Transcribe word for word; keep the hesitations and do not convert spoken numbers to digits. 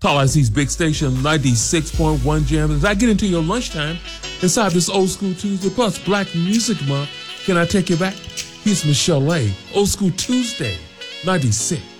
Paul I C's Big Station ninety-six point one Jam. As I get into your lunchtime inside this Old School Tuesday plus Black Music Month, can I take you back? Here's Michelle A. Old School Tuesday ninety-six.